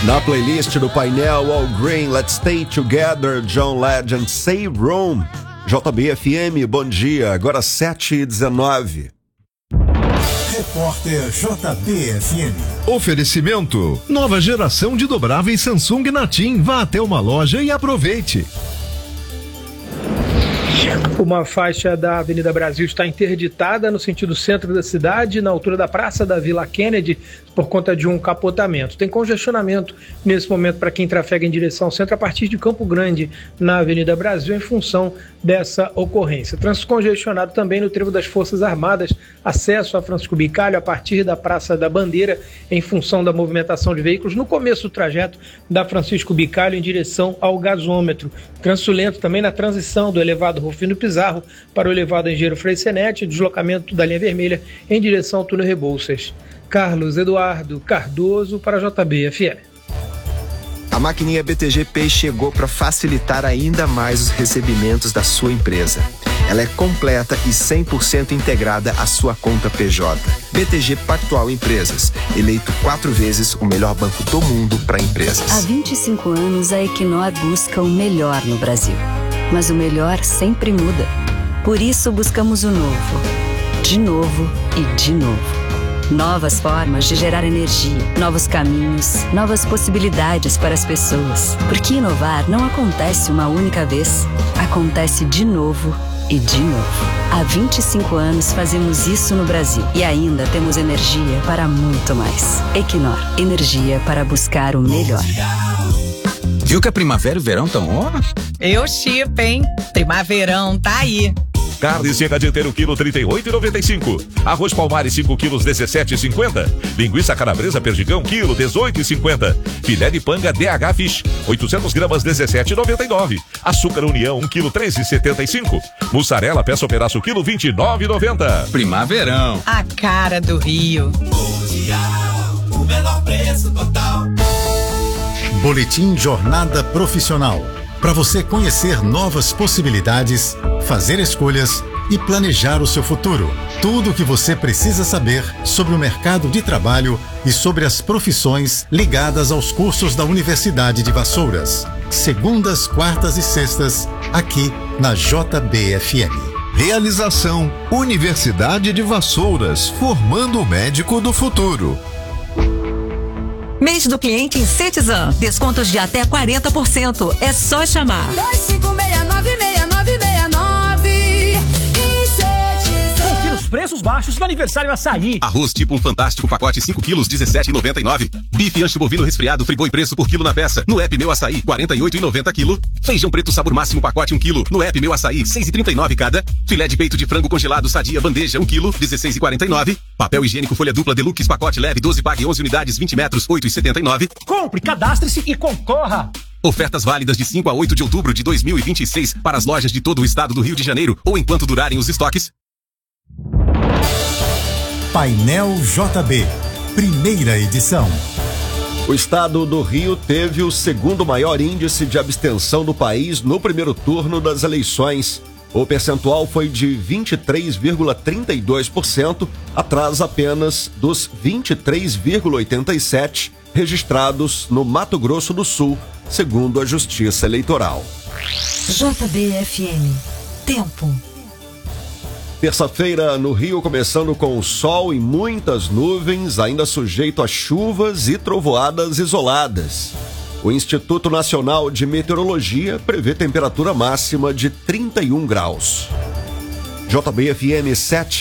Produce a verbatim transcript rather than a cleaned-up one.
Na playlist do painel All Green, Let's Stay Together, John Legend, Say Room. J B F M, bom dia, agora sete e dezenove. Repórter J B F M. Oferecimento: nova geração de dobráveis Samsung na TIM. Vá até uma loja e aproveite. Uma faixa da Avenida Brasil está interditada no sentido centro da cidade, na altura da Praça da Vila Kennedy, por conta de um capotamento. Tem congestionamento nesse momento para quem trafega em direção ao centro a partir de Campo Grande, na Avenida Brasil, em função dessa ocorrência. Trânsito congestionado também no trevo das Forças Armadas, acesso a Francisco Bicalho a partir da Praça da Bandeira, em função da movimentação de veículos no começo do trajeto da Francisco Bicalho em direção ao gasômetro. Trânsito lento também na transição do elevado Rufino Pizarro para o elevado Engenheiro Frei Senete, deslocamento da linha vermelha em direção ao túnel Rebouças. Carlos Eduardo Cardoso para a J B F M. A maquininha B T G Pay chegou para facilitar ainda mais os recebimentos da sua empresa. Ela é completa e cem por cento integrada à sua conta P J. B T G Pactual Empresas, eleito quatro vezes o melhor banco do mundo para empresas. Há vinte e cinco anos, a Equinor busca o melhor no Brasil. Mas o melhor sempre muda. Por isso buscamos o novo. De novo e de novo. Novas formas de gerar energia, novos caminhos, novas possibilidades para as pessoas. Porque inovar não acontece uma única vez. Acontece de novo e de novo. Há vinte e cinco anos fazemos isso no Brasil. E ainda temos energia para muito mais. Equinor, energia para buscar o melhor. Viu que a primavera e o verão estão on? Eu chipo, hein? Primaverão tá aí. Carne seca de inteiro quilo trinta e oito reais e noventa e cinco centavos. Arroz Palmares cinco quilos dezessete reais e cinquenta centavos. Linguiça calabresa perdigão quilo dezoito reais e cinquenta centavos. Filé de panga D H Fish oitocentos gramas dezessete reais e noventa e nove centavos. Açúcar União um quilo treze reais e setenta e cinco centavos. Mussarela peça ou pedaço quilo vinte e nove reais e noventa centavos. Primaverão. A cara do Rio. Mundial, o menor preço total. Boletim Jornada Profissional. Para você conhecer novas possibilidades, fazer escolhas e planejar o seu futuro. Tudo o que você precisa saber sobre o mercado de trabalho e sobre as profissões ligadas aos cursos da Universidade de Vassouras. Segundas, quartas e sextas, aqui na J B F M. Realização: Universidade de Vassouras, formando o médico do futuro. Mês do cliente em Citizen. Descontos de até quarenta por cento. É só chamar. dois cinco seis nove seis nove seis nove em Citizen. Confira os preços baixos do aniversário Açaí. Arroz tipo um fantástico pacote cinco quilos dezessete reais e noventa e nove centavos. Bife ancho bovino resfriado Friboi preço por quilo na peça. No app Meu Açaí quarenta e oito reais e noventa centavos quilo. Feijão preto sabor máximo pacote um quilo. No app Meu Açaí seis reais e trinta e nove centavos cada. Filé de peito de frango congelado Sadia bandeja um quilo dezesseis reais e quarenta e nove centavos. Papel higiênico folha dupla Deluxe pacote leve doze pague onze unidades vinte metros oito reais e setenta e nove centavos. Compre, cadastre-se e concorra. Ofertas válidas de cinco a oito de outubro de dois mil e vinte e seis para as lojas de todo o estado do Rio de Janeiro ou enquanto durarem os estoques. Painel J B, primeira edição. O estado do Rio teve o segundo maior índice de abstenção do país no primeiro turno das eleições. O percentual foi de vinte e três vírgula trinta e dois por cento, atrás apenas dos vinte e três vírgula oitenta e sete por cento registrados no Mato Grosso do Sul, segundo a Justiça Eleitoral. J B F M. Tempo. Terça-feira no Rio, começando com sol e muitas nuvens, ainda sujeito a chuvas e trovoadas isoladas. O Instituto Nacional de Meteorologia prevê temperatura máxima de trinta e um graus. J B F M sete